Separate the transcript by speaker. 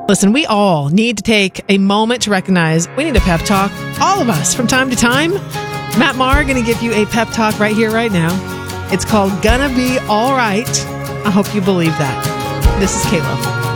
Speaker 1: Listen, we all need to take a moment to recognize we need a pep talk. All of us from time to time. Matt Maher going to give you a pep talk right here, right now. It's called Gonna Be All Right. I hope you believe that. This is Kayla.